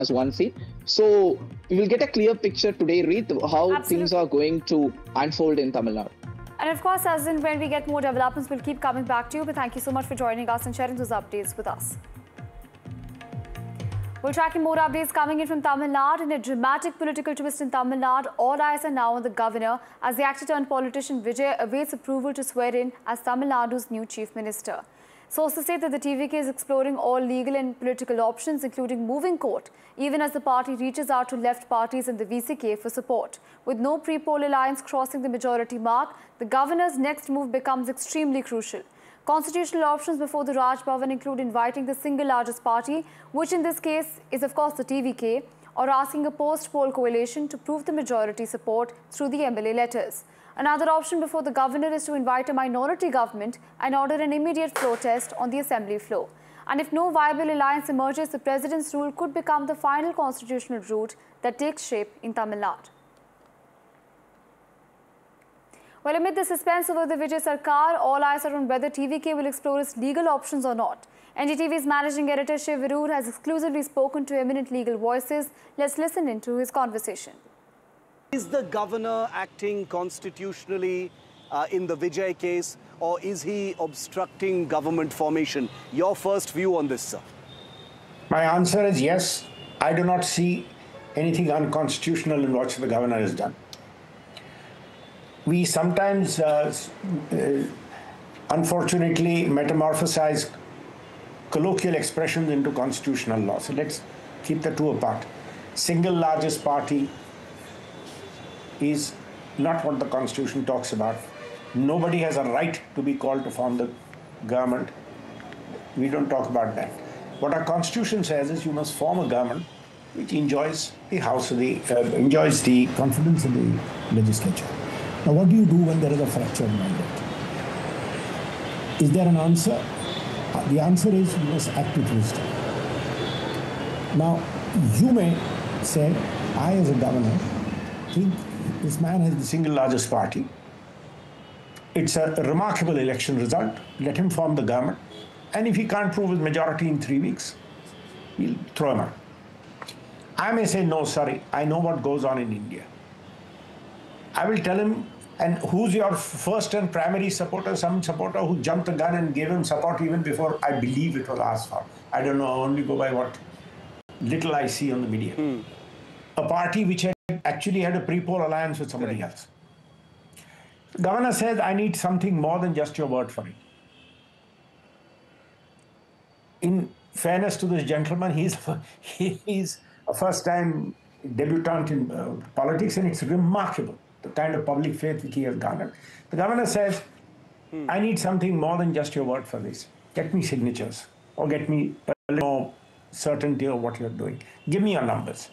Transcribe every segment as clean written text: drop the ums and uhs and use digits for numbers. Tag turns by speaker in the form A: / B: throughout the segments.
A: as one seat. So we will get a clear picture today, Reet, how things are going to unfold in Tamil Nadu.
B: And of course, as in when we get more developments, we'll keep coming back to you. But thank you so much for joining us and sharing those updates with us. We're tracking more updates coming in from Tamil Nadu. In a dramatic political twist in Tamil Nadu, all eyes are now on the governor as the actor-turned-politician Vijay awaits approval to swear in as Tamil Nadu's new chief minister. Sources say that the TVK is exploring all legal and political options, including moving court, even as the party reaches out to left parties and the VCK for support. With no pre-poll alliance crossing the majority mark, the governor's next move becomes extremely crucial. Constitutional options before the Raj Bhavan include inviting the single largest party, which in this case is of course the TVK, or asking a post-poll coalition to prove the majority support through the MLA letters. Another option before the governor is to invite a minority government and order an immediate floor test on the assembly floor. And if no viable alliance emerges, the president's rule could become the final constitutional route that takes shape in Tamil Nadu. Well, amid the suspense over the Vijay Sarkar, all eyes are on whether TVK will explore its legal options or not. NDTV's managing editor Shiv Virur has exclusively spoken to eminent legal voices. Let's listen into his conversation.
C: Is the governor acting constitutionally in the Vijay case, or is he obstructing government formation? Your first view on this, sir.
D: My answer is yes. I do not see anything unconstitutional in what the governor has done. We sometimes, unfortunately, metamorphosize colloquial expressions into constitutional law. So let's keep the two apart. Single largest party is not what the Constitution talks about. Nobody has a right to be called to form the government. We don't talk about that. What our Constitution says is you must form a government which enjoys the House of enjoys the confidence of the legislature. Now, what do you do when there is a fractured mandate? Is there an answer? The answer is you must act with wisdom. Now, you may say, I as a governor think this man has the single largest party. It's a remarkable election result. Let him form the government. And if he can't prove his majority in 3 weeks, we'll throw him out. I may say, no, sorry, I know what goes on in India. I will tell him, and who's your first and primary supporter? Some supporter who jumped the gun and gave him support even before I believe it was asked for. I don't know, I only go by what little I see on the media. A party which had actually had a pre-poll alliance with somebody else. The governor says, I need something more than just your word for it. In fairness to this gentleman, he's a first-time debutant in politics, and it's remarkable, the kind of public faith which he has garnered. The governor says, I need something more than just your word for this. Get me signatures, or get me a little more certainty of what you're doing. Give me your numbers.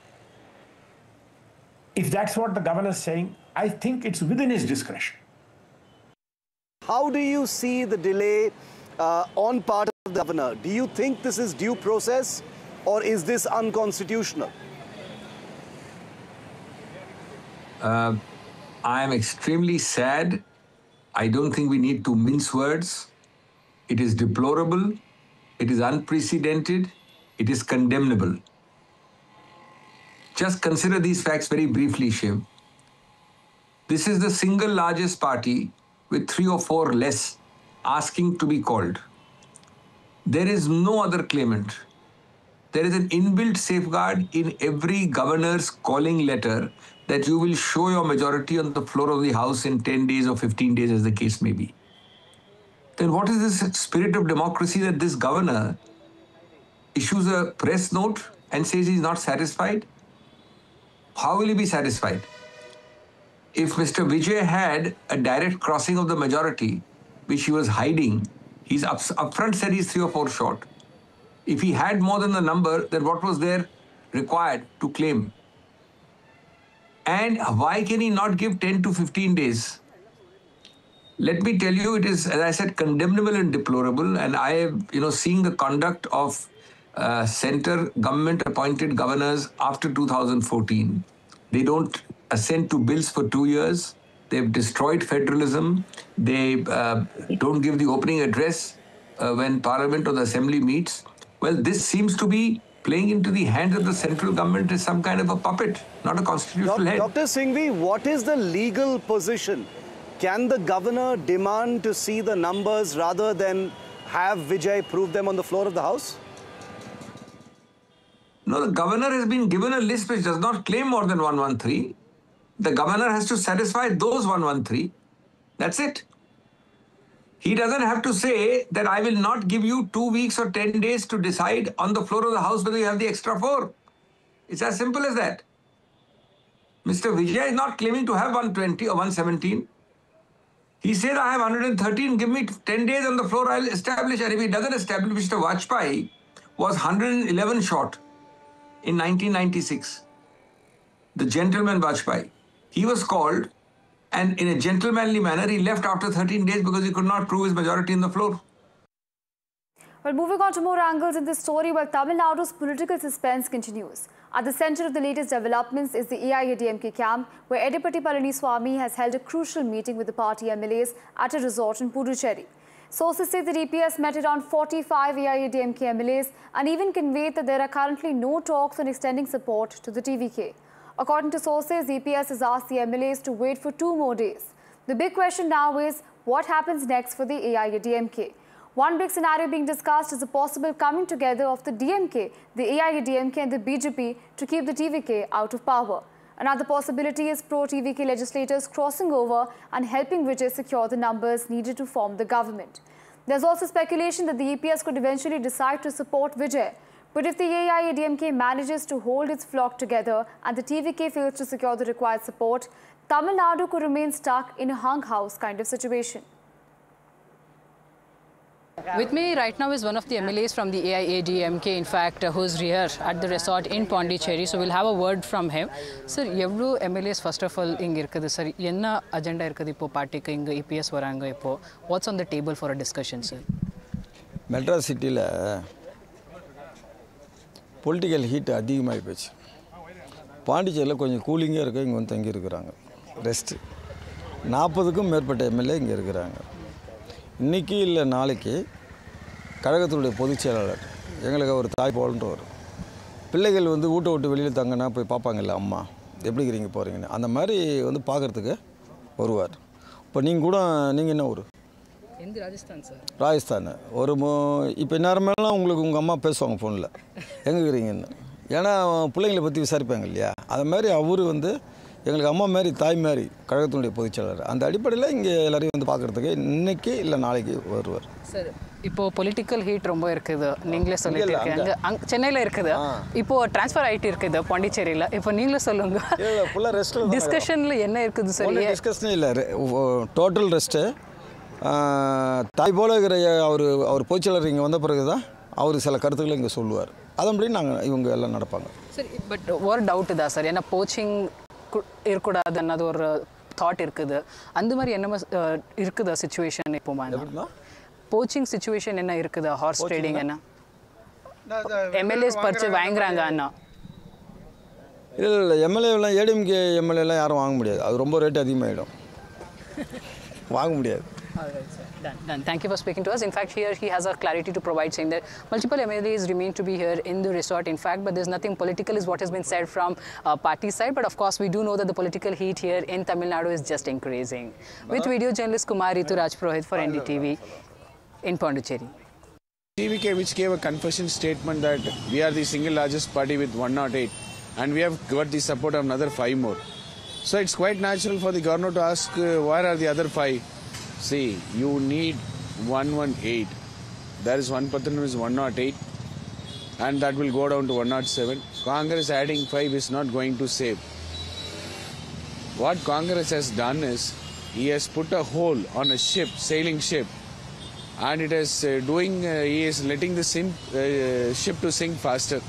D: If that's what the governor is saying, I think it's within his discretion.
C: How do you see the delay on part of the governor? Do you think this is due process, or is this unconstitutional?
E: I am extremely sad. I don't think we need to mince words. It is deplorable. It is unprecedented. It is condemnable. Just consider these facts very briefly, Shiv. This is the single largest party with 3 or 4 less asking to be called. There is no other claimant. There is an inbuilt safeguard in every governor's calling letter that you will show your majority on the floor of the House in 10 days or 15 days, as the case may be. Then what is this spirit of democracy that this governor issues a press note and says he's not satisfied? How will he be satisfied? If Mr. Vijay had a direct crossing of the majority, which he was hiding, he's upfront said he's 3 or 4 short. If he had more than the number, then what was there required to claim? And why can he not give 10 to 15 days? Let me tell you, it is, as I said, condemnable and deplorable. And I have, seeing the conduct of center government-appointed governors after 2014. They don't assent to bills for 2 years. They've destroyed federalism. They don't give the opening address when Parliament or the Assembly meets. Well, this seems to be playing into the hands of the central government is some kind of a puppet, not a constitutional head.
C: Dr. Singhvi, what is the legal position? Can the governor demand to see the numbers rather than have Vijay prove them on the floor of the House?
E: No, the governor has been given a list which does not claim more than 113. The governor has to satisfy those 113. That's it. He doesn't have to say that I will not give you 2 weeks or 10 days to decide on the floor of the House whether you have the extra 4. It's as simple as that. Mr. Vijay is not claiming to have 120 or 117. He says, I have 113, give me 10 days on the floor, I'll establish. And if he doesn't establish, Mr. Vajpayee was 111 short in 1996. The gentleman Vajpayee. He was called, and in a gentlemanly manner, he left after 13 days because he could not prove his majority in the floor.
B: Well, moving on to more angles in this story, while Tamil Nadu's political suspense continues. At the centre of the latest developments is the AIADMK camp, where Edipati Palaniswamy has held a crucial meeting with the party MLAs at a resort in Puducherry. Sources say that EPS met around 45 AIADMK MLAs and even conveyed that there are currently no talks on extending support to the TVK. According to sources, EPS has asked the MLAs to wait for 2 more days. The big question now is, what happens next for the AIADMK? One big scenario being discussed is the possible coming together of the DMK, the AIADMK and the BJP to keep the TVK out of power. Another possibility is pro-TVK legislators crossing over and helping Vijay secure the numbers needed to form the government. There's also speculation that the EPS could eventually decide to support Vijay. But if the AIADMK manages to hold its flock together and the TVK fails to secure the required support, Tamil Nadu could remain stuck in a hung house kind of situation.
F: With me right now is one of the MLAs from the AIADMK, in fact, who's here at the resort in Pondicherry. So we'll have a word from him. Sir, evlo MLAs first of all inga irukudhu sir. Enna agenda irukudhu ipo party ku inga EPS varanga ipo. What's on the table for a discussion, sir?
G: Madras city la political heat அதிகமாகி போச்சு. பாண்டிச்சேரியில் கொஞ்சம் கூலிங்காக இருக்க இங்கே வந்து தங்கி இருக்கிறாங்க. ரெஸ்ட் 40க்கும் மேற்பட்ட எம்எல்ஏ இங்கே இருக்கிறாங்க. இன்றைக்கி இல்லை நாளைக்கு கழகத்தினுடைய பொதுச் செயலாளர் எங்களுக்கு ஒரு தாய் போலன்றவர் பிள்ளைகள் வந்து வீட்டை விட்டு வெளியில் தங்கினா போய் பார்ப்பாங்கல்ல அம்மா எப்படி இருக்கிறீங்க போகிறீங்கன்னு அந்த மாதிரி வந்து பார்க்குறதுக்கு வருவார். இப்போ நீங்கள் என்ன ஊர்?
F: ராஜஸ்தான் சார்.
G: ராஜஸ்தான் ஒரு இப்போ நேரமெல்லாம் உங்களுக்கு உங்கள் அம்மா பேசுவாங்க ஃபோனில் எங்கே இருக்கிறீங்கன்னு. ஏன்னா பிள்ளைங்களை பற்றி விசாரிப்பாங்க இல்லையா? அது மாதிரி அவர் வந்து எங்களுக்கு அம்மா மாதிரி தாய் மாதிரி கழகத்தினுடைய பொதுச்செயலாளர். அந்த அடிப்படையில் இங்கே எல்லாரையும் வந்து பார்க்குறதுக்கு இன்றைக்கி இல்லை நாளைக்கு வருவார்.
F: சார் இப்போது பொலிட்டிக்கல் ஹீட் ரொம்ப இருக்குது, நீங்களே சொல்லிட்டு இருக்கீங்க. சென்னையில் இருக்குது, இப்போது ட்ரான்ஸ்ஃபர் ஆகிட்டு இருக்குது பாண்டிச்சேரியில். இப்போ நீங்களே சொல்லுங்கள்,
G: ஃபுல்லாக ரெஸ்ட்
F: டிஸ்கஷனில் என்ன இருக்குது சார்?
G: டிஸ்கஷனே இல்லை, டோட்டல் ரெஸ்ட்டு. தாய் போல இருக்கிற அவர் பொதுச்செயலாளர் இங்கே வந்த பிறகு தான் அவர் சில கருத்துக்களை இங்கே சொல்லுவார். அதன்படி இவங்க எல்லாம் நடப்பாங்க.
F: சரி, பட் ஒரு டவுட்டு தான் சார், ஏன்னா போச்சிங் இருக்கக்கூடாது அன்னது ஒரு தாட் இருக்குது. அந்த மாதிரி என்ன இருக்குதா சிச்சுவேஷன்? இப்போ போச்சிங் சிச்சுவேஷன் என்ன இருக்குது? ஹார்ஸ் ட்ரேடிங் என்ன எம்எல்ஏஸ் பறிச்சு வாங்குறாங்க அண்ணா?
G: இல்லை எம்எல்ஏலாம் ஏடிஎம்கே எம்எல்ஏலாம் யாரும் வாங்க முடியாது, அது ரொம்ப ரேட் அதிகமாகிடும், வாங்க முடியாது.
F: All right, sir. Done. Thank you for speaking to us. In fact, here he has a clarity to provide, saying that multiple MLAs remain to be here in the resort. In fact, but there's nothing political is what has been said from party side. But of course, we do know that the political heat here in Tamil Nadu is just increasing. With video journalist Kumar Ritu Rajpurohit for NDTV in Pondicherry.
H: TVK, which gave a confession statement that we are the single largest party with 108 and we have got the support of another 5 more. So it's quite natural for the governor to ask where are the other 5? See, you need 118. There is one person who is 108 and that will go down to 107. Congress adding 5 is not going to save. What Congress has done is, he has put a hole on a ship, sailing ship, and it is he is letting the ship to sink faster.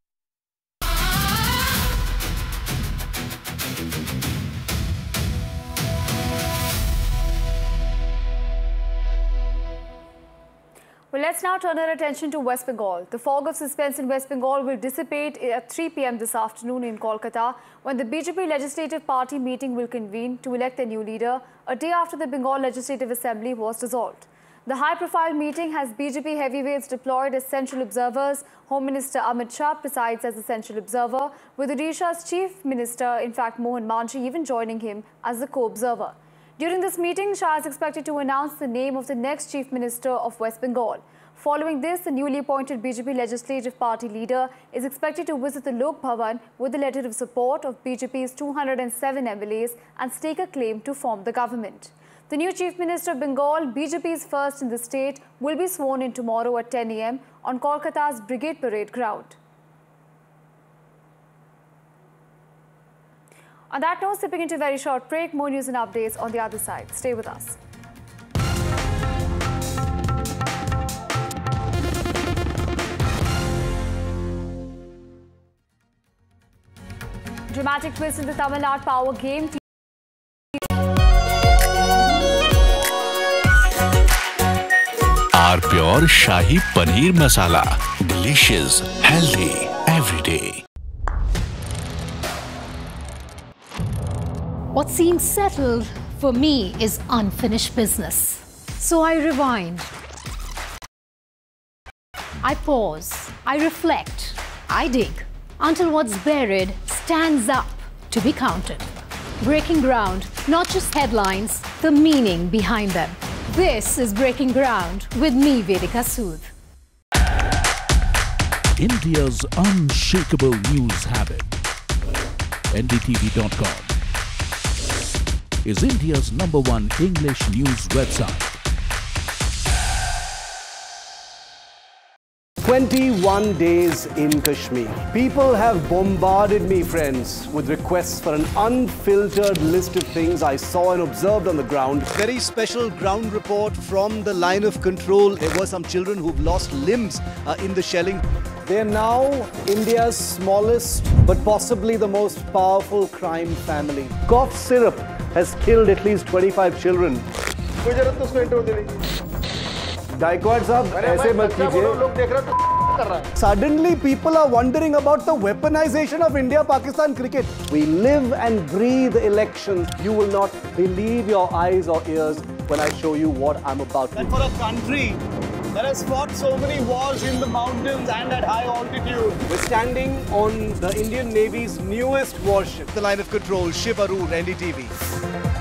B: Well, let's now turn our attention to West Bengal. The fog of suspense in West Bengal will dissipate at 3 p.m. this afternoon in Kolkata, when the BJP Legislative Party meeting will convene to elect a new leader, a day after the Bengal Legislative Assembly was dissolved. The high-profile meeting has BJP heavyweights deployed as central observers. Home Minister Amit Shah presides as the central observer, with Odisha's Chief Minister, in fact Mohan Manji, even joining him as the co-observer. During this meeting, Shah is expected to announce the name of the next Chief Minister of West Bengal. Following this, the newly appointed BJP Legislative Party leader is expected to visit the Lok Bhavan with a letter of support of BJP's 207 MLAs and stake a claim to form the government. The new Chief Minister of Bengal, BJP's first in the state, will be sworn in tomorrow at 10 a.m. on Kolkata's Brigade Parade ground. On that note, stepping into a very short break, more news and updates on the other side. Stay with us. Dramatic twist in the Tamil Nadu power game.
I: Our pure Shahi Paneer Masala. Delicious, healthy, every day.
J: What seems settled for me is unfinished business. So I rewind. I pause. I reflect. I dig until what's buried stands up to be counted. Breaking ground, not just headlines, the meaning behind them. This is Breaking Ground with me, Vedika Sood.
I: India's unshakable news habit. NDTV.com is India's #1 English news website.
C: 21 days in Kashmir. People have bombarded me, friends, with requests for an unfiltered list of things I saw and observed on the ground. Very special ground report from the line of control. There were some children who've lost limbs in the shelling. They're now India's smallest, but possibly the most powerful crime family. Cough syrup has killed at least 25 children. Gaikwad sahab, aise mat kijiye. Suddenly people are wondering about the weaponization of India-Pakistan cricket. We live and breathe elections. You will not believe your eyes or ears when I show you what I'm about to do. And for a country that has fought so many wars in the mountains and at high altitude, we're standing on the Indian Navy's newest warship, the line of control, Shiv Arur, NDTV.